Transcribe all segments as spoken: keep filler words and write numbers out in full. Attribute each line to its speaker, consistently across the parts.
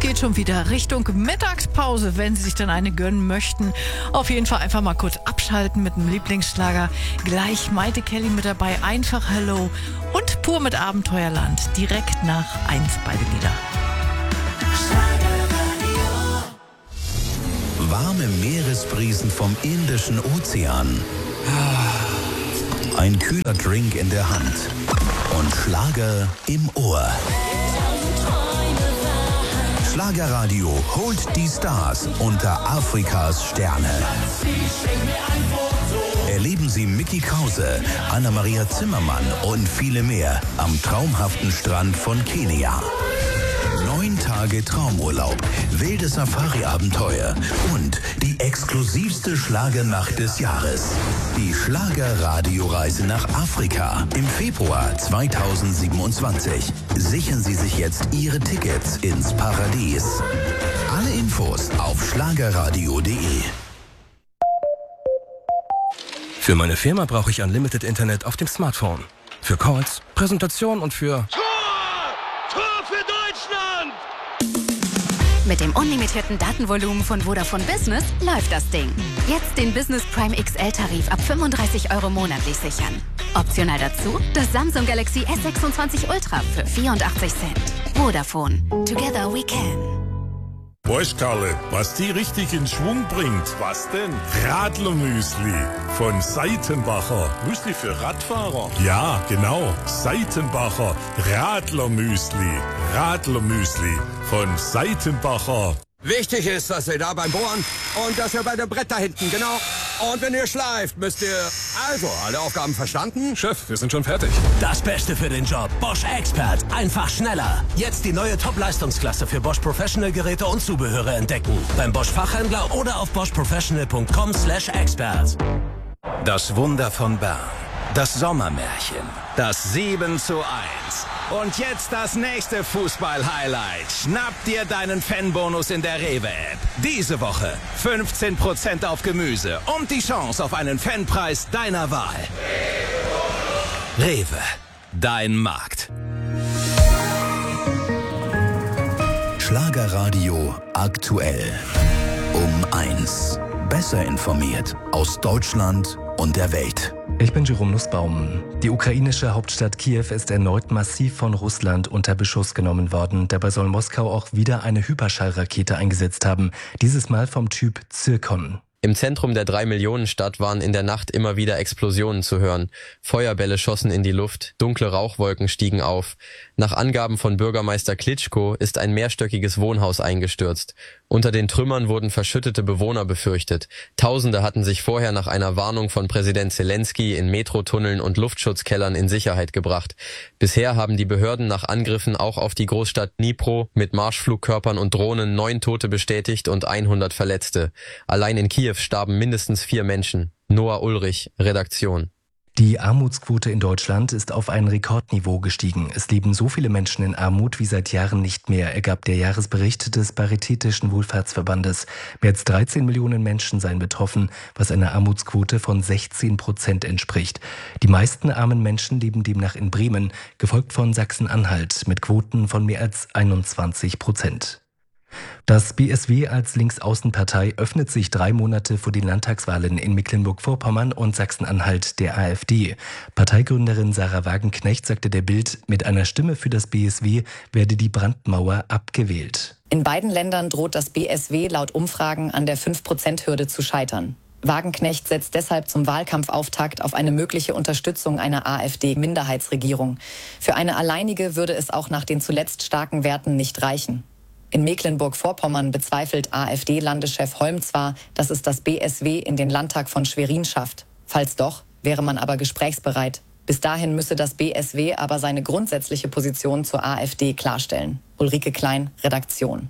Speaker 1: geht schon wieder Richtung Mittagspause, wenn Sie sich dann eine gönnen möchten. Auf jeden Fall einfach mal kurz abschalten mit einem Lieblingsschlager. Gleich Maite Kelly mit dabei, einfach Hello und pur mit Abenteuerland. Direkt nach eins beide Lieder.
Speaker 2: Warme Meeresbrisen vom Indischen Ozean. Ein kühler Drink in der Hand und Schlager im Ohr. Schlagerradio holt die Stars unter Afrikas Sterne. Erleben Sie Micky Krause, Anna-Maria Zimmermann und viele mehr am traumhaften Strand von Kenia. Neun Tage Traumurlaub, wilde Safari-Abenteuer und die exklusivste Schlagernacht des Jahres. Die Schlager-Radio-Reise nach Afrika im Februar zweitausendsiebenundzwanzig. Sichern Sie sich jetzt Ihre Tickets ins Paradies. Alle Infos auf schlagerradio punkt de.
Speaker 3: Für meine Firma brauche ich Unlimited Internet auf dem Smartphone. Für Calls, Präsentation und für...
Speaker 4: Mit dem unlimitierten Datenvolumen von Vodafone Business läuft das Ding. Jetzt den Business Prime X L-Tarif ab fünfunddreißig Euro monatlich sichern. Optional dazu das Samsung Galaxy S sechsundzwanzig Ultra für vierundachtzig Cent. Vodafone. Together we can.
Speaker 5: Weißt Karle, was die richtig in Schwung bringt? Was denn? Radlermüsli von Seitenbacher. Müsli für Radfahrer? Ja, genau. Seitenbacher Radlermüsli. Radlermüsli von Seitenbacher.
Speaker 6: Wichtig ist, dass ihr da beim Bohren und dass ihr bei dem Brett da hinten, genau. Und wenn ihr schleift, müsst ihr... Also, alle Aufgaben verstanden?
Speaker 3: Chef, wir sind schon fertig.
Speaker 7: Das Beste für den Job. Bosch Expert. Einfach schneller. Jetzt die neue Top-Leistungsklasse für Bosch Professional Geräte und Zubehöre entdecken. Beim Bosch Fachhändler oder auf bosch professional punkt com slash expert.
Speaker 2: Das Wunder von Bern. Das Sommermärchen. Das sieben zu eins. Und jetzt das nächste Fußball-Highlight. Schnapp dir deinen Fanbonus in der Rewe-App. Diese Woche fünfzehn Prozent auf Gemüse und die Chance auf einen Fanpreis deiner Wahl. Rewe, dein Markt. Schlagerradio aktuell. Um eins. Besser informiert aus Deutschland und der Welt.
Speaker 8: Ich bin Jerome Nussbaum. Die ukrainische Hauptstadt Kiew ist erneut massiv von Russland unter Beschuss genommen worden. Dabei soll Moskau auch wieder eine Hyperschallrakete eingesetzt haben. Dieses Mal vom Typ Zirkon.
Speaker 9: Im Zentrum der Drei-Millionen-Stadt waren in der Nacht immer wieder Explosionen zu hören. Feuerbälle schossen in die Luft, dunkle Rauchwolken stiegen auf. Nach Angaben von Bürgermeister Klitschko ist ein mehrstöckiges Wohnhaus eingestürzt. Unter den Trümmern wurden verschüttete Bewohner befürchtet. Tausende hatten sich vorher nach einer Warnung von Präsident Zelensky in Metrotunneln und Luftschutzkellern in Sicherheit gebracht. Bisher haben die Behörden nach Angriffen auch auf die Großstadt Dnipro mit Marschflugkörpern und Drohnen neun Tote bestätigt und hundert Verletzte. Allein in Kiew starben mindestens vier Menschen. Noah Ulrich, Redaktion.
Speaker 8: Die Armutsquote in Deutschland ist auf ein Rekordniveau gestiegen. Es leben so viele Menschen in Armut wie seit Jahren nicht mehr, ergab der Jahresbericht des Paritätischen Wohlfahrtsverbandes. Mehr als dreizehn Millionen Menschen seien betroffen, was einer Armutsquote von sechzehn Prozent entspricht. Die meisten armen Menschen leben demnach in Bremen, gefolgt von Sachsen-Anhalt mit Quoten von mehr als einundzwanzig Prozent. Das B S W als Linksaußenpartei öffnet sich drei Monate vor den Landtagswahlen in Mecklenburg-Vorpommern und Sachsen-Anhalt der AfD. Parteigründerin Sarah Wagenknecht sagte der Bild, mit einer Stimme für das B S W werde die Brandmauer abgewählt.
Speaker 10: In beiden Ländern droht das B S W laut Umfragen an der fünf Prozent Hürde zu scheitern. Wagenknecht setzt deshalb zum Wahlkampfauftakt auf eine mögliche Unterstützung einer AfD-Minderheitsregierung. Für eine alleinige würde es auch nach den zuletzt starken Werten nicht reichen. In Mecklenburg-Vorpommern bezweifelt AfD-Landeschef Holm zwar, dass es das B S W in den Landtag von Schwerin schafft. Falls doch, wäre man aber gesprächsbereit. Bis dahin müsse das B S W aber seine grundsätzliche Position zur AfD klarstellen. Ulrike Klein, Redaktion.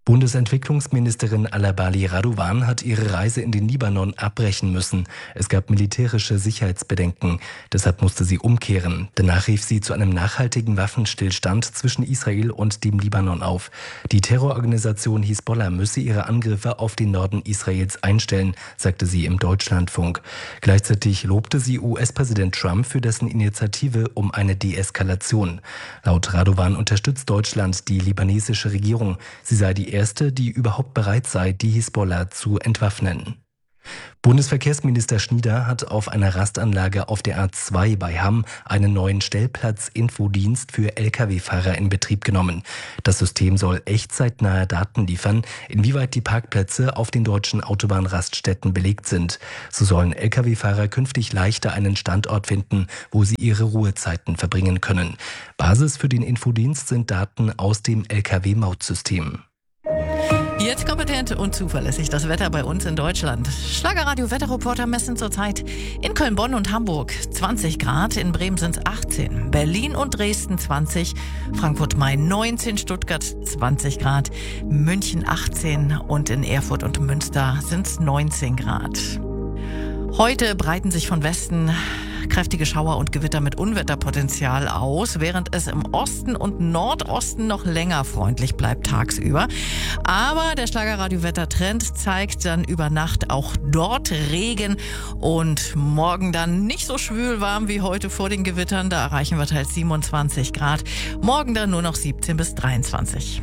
Speaker 8: Bundesentwicklungsministerin Alabali Raduvan hat ihre Reise in den Libanon abbrechen müssen. Es gab militärische Sicherheitsbedenken. Deshalb musste sie umkehren. Danach rief sie zu einem nachhaltigen Waffenstillstand zwischen Israel und dem Libanon auf. Die Terrororganisation Hisbollah müsse ihre Angriffe auf den Norden Israels einstellen, sagte sie im Deutschlandfunk. Gleichzeitig lobte sie U S-Präsident Trump für dessen Initiative um eine Deeskalation. Laut Raduvan unterstützt Deutschland die libanesische Regierung. Sie sei die erste, die überhaupt bereit sei, die Hisbollah zu entwaffnen. Bundesverkehrsminister Schnieder hat auf einer Rastanlage auf der A zwei bei Hamm einen neuen Stellplatz-Infodienst für L K W-Fahrer in Betrieb genommen. Das System soll echtzeitnahe Daten liefern, inwieweit die Parkplätze auf den deutschen Autobahnraststätten belegt sind. So sollen L K W-Fahrer künftig leichter einen Standort finden, wo sie ihre Ruhezeiten verbringen können. Basis für den Infodienst sind Daten aus dem L K W-Mautsystem.
Speaker 1: Jetzt kompetent und zuverlässig das Wetter bei uns in Deutschland. Schlagerradio Wetterreporter messen zurzeit in Köln, Bonn und Hamburg zwanzig Grad, in Bremen sind es achtzehn, Berlin und Dresden zwanzig, Frankfurt Main neunzehn, Stuttgart zwanzig Grad, München achtzehn und in Erfurt und Münster sind es neunzehn Grad. Heute breiten sich von Westen kräftige Schauer und Gewitter mit Unwetterpotenzial aus, während es im Osten und Nordosten noch länger freundlich bleibt tagsüber. Aber der Schlagerradio-Wettertrend zeigt dann über Nacht auch dort Regen und morgen dann nicht so schwül warm wie heute vor den Gewittern. Da erreichen wir teils siebenundzwanzig Grad. Morgen dann nur noch siebzehn bis dreiundzwanzig.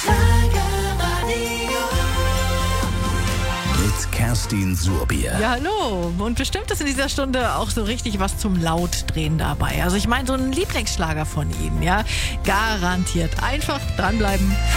Speaker 2: Mit Kerstin Surbier.
Speaker 1: Ja, hallo. Und bestimmt ist in dieser Stunde auch so richtig was zum Lautdrehen dabei. Also ich meine, so ein Lieblingsschlager von Ihnen, ja. Garantiert. Einfach dranbleiben.